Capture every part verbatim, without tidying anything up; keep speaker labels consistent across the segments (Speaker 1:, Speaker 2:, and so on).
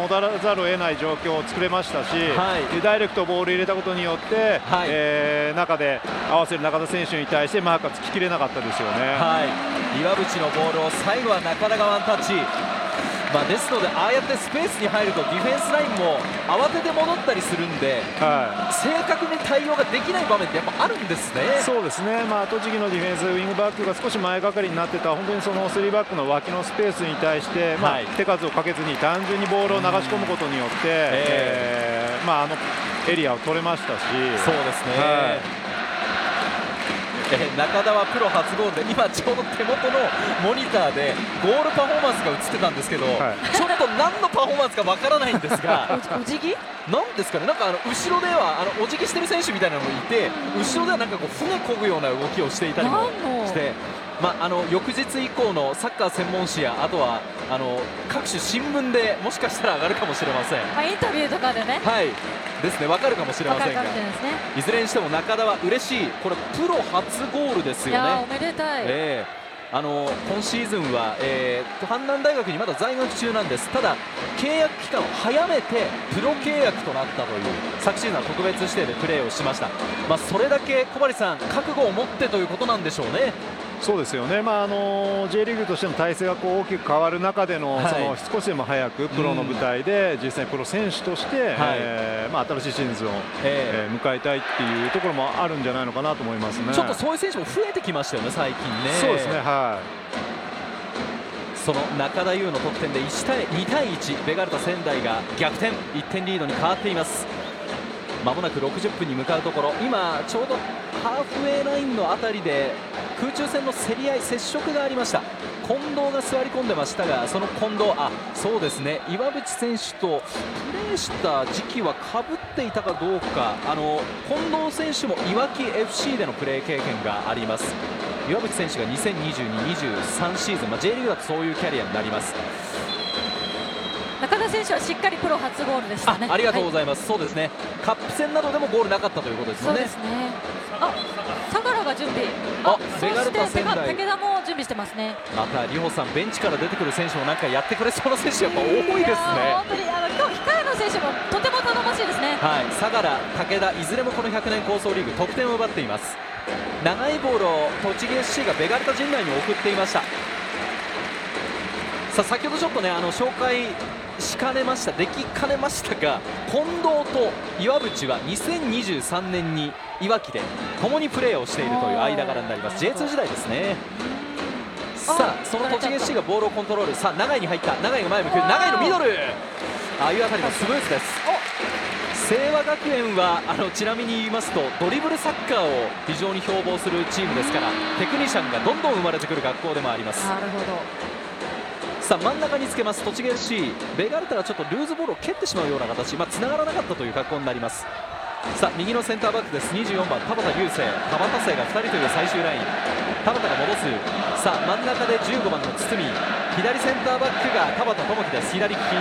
Speaker 1: 戻らざるを得ない状況を作れましたし、
Speaker 2: はい、
Speaker 1: ダイレクトボール入れたことによって、はい、えー、中で合わせる中田選手に対してマークがつききれなかったですよね。
Speaker 2: はい、岩渕のボールを最後は中田がワンタッチ。まあ、ですので、ああやってスペースに入るとディフェンスラインも慌てて戻ったりするんで、はい、正確に対応ができない場面ってやっぱあるんですね。
Speaker 1: そうですね、まあ、栃木のディフェンス、ウイングバックが少し前がかりになってた、本当にそのスリーバックの脇のスペースに対して、まあ、はい、手数をかけずに単純にボールを流し込むことによって、えーえーまあ、あのエリアを取れましたし。
Speaker 2: そうですね、はい、え中田はプロ初ゴールで、今ちょうど手元のモニターでゴールパフォーマンスが映ってたんですけど、はい、ちょっと何のパフォーマンスかわからないんですが
Speaker 3: お辞儀
Speaker 2: なんですかね、なんかあの後ろではあのお辞儀してる選手みたいなのもいて、後ろではなんかこう船こぐような動きをしていたりもして、まあ、あの翌日以降のサッカー専門誌や、あとはあの各種新聞でもしかしたら上がるかもしれません。
Speaker 3: あ、インタビューとかでね、
Speaker 2: はいですね、分かるかもしれませんが、いずれにしても中田は嬉しい、これプロ初ゴールですよね。
Speaker 3: おめでたい、
Speaker 2: えー、あの今シーズンは、えー、阪南大学にまだ在学中なんです。ただ契約期間を早めてプロ契約となったという、昨シーズンは特別指定でプレーをしました。まあ、それだけ小針さん覚悟を持ってということなんでしょうね。
Speaker 1: そうですよね、まあ、あの J リーグとしての体制がこう大きく変わる中での、はい、その少しでも早くプロの舞台で実際にプロ選手として、はい、えーまあ、新しいシーズンを、えー、迎えたいっていうところもあるんじゃないのかなと思いますね。
Speaker 2: ちょっとそういう選手も増えてきましたよね、最近ね。
Speaker 1: そうですね、はい、
Speaker 2: その中田優の得点でいち対に対いち、ベガルタ仙台が逆転、いってんリードに変わっています。まもなくろくじゅっぷんに向かうところ、今ちょうどハーフウェイラインのあたりで空中戦の競り合い、接触がありました。近藤が座り込んでましたが、その近藤、あ、そうですね、岩渕選手とプレーした時期はかぶっていたかどうか、あの近藤選手もいわき エフシー でのプレー経験があります。岩渕選手がにせんにじゅうに、にじゅうさんシーズン、まあ、J リーグだとそういうキャリアになります。
Speaker 3: 中田選手はしっかりプロ初ゴールでしたね。
Speaker 2: あ、ありがとうございます、はい、そうですね、カップ戦などでもゴールなかったということですね。
Speaker 3: そうですね、あ、相良が準備、あ、
Speaker 2: ベガルタ仙台、
Speaker 3: 武田も準備してますね。
Speaker 2: また里穂さん、ベンチから出てくる選手もなんかやってくれそうな選手やっぱ多いですね。
Speaker 3: 本当にあの今日控えの選手もとても頼もしいですね。
Speaker 2: はい、相良、武田、いずれもこのひゃくねん構想リーグ得点を奪っています。長いボールを栃木 エフシー がベガルタ陣内に送っていました。さあ先ほどちょっとね、あの紹介しかねましたできかねましたが、近藤と岩渕はにせんにじゅうさんねんにいわきで共にプレーをしているという間柄になります。 ジェイツー 時代ですね。さあその栃木 エフシー がボールをコントロール、さあ長井に入った、長井が前向く、長井のミドル、ああいうあたりもスムーズです。清和学園はあのちなみに言いますと、ドリブルサッカーを非常に標榜するチームですから、テクニシャンがどんどん生まれてくる学校でもあります。
Speaker 3: なるほど。
Speaker 2: さあ真ん中につけます栃木 エフシー、ベガルタがちょっとルーズボールを蹴ってしまうような形、まあ、繋がらなかったという格好になります。さあ右のセンターバックです、にじゅうよんばん田畑雄星、田畑生がふたりという最終ライン、田畑が戻す。さあ真ん中でじゅうごばんの堤、左センターバックが田畑智樹です、左利き、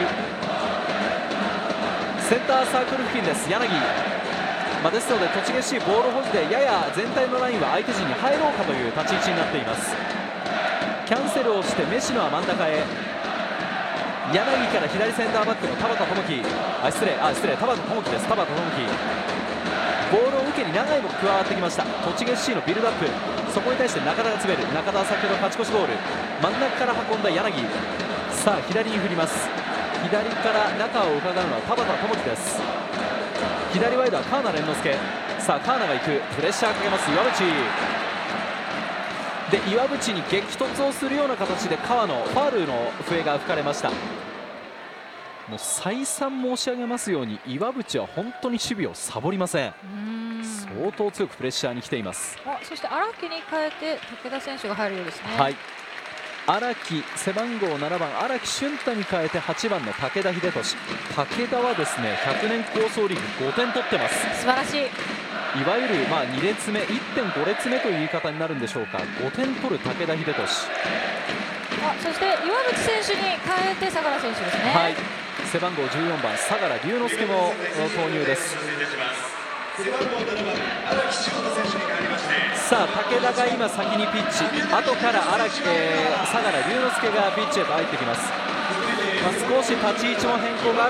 Speaker 2: センターサークル付近です柳、まあ、ですので栃木 エフシー ボール保持でやや全体のラインは相手陣に入ろうかという立ち位置になっています。キャンセルをして飯野は真ん中へ、柳から左センターバックの田畑智樹、あ失礼あ失礼田畑智樹です、田畑智樹、ボールを受けに永井も加わってきました。栃木 エフシー のビルドアップ、そこに対して中田が詰める、中田は先ほど勝ち越しゴール、真ん中から運んだ柳、さあ左に振ります、左から中を伺うのは田畑智樹です。左ワイドは川名蓮之助、さあ川名が行く、プレッシャーかけます岩渕で、岩渕に激突をするような形で川野、ファールの笛が吹かれました。もう再三申し上げますように、岩渕は本当に守備をサボりません。相当強くプレッシャーに来ています。
Speaker 3: あ、そして荒木に変えて武田選手が入るようですね。
Speaker 2: はい、荒木、背番号ななばん荒木俊太に変えてはちばんの武田秀俊、武田はですねひゃくねん構想リーグごてん取ってます。
Speaker 3: 素晴らしい。
Speaker 2: いわゆるまあに列目 いってんご 列目という言い方になるんでしょうか。ごてん取る武田秀俊、
Speaker 3: あ、そして岩渕選手に変えて相良選手ですね。
Speaker 2: はい、背番号じゅうよんばん相良龍之介も投入です。さあ武田が今先にピッチ、後から荒木、えー、相良龍之介がピッチへと入ってきます。まあ、少し立ち位置も変更がある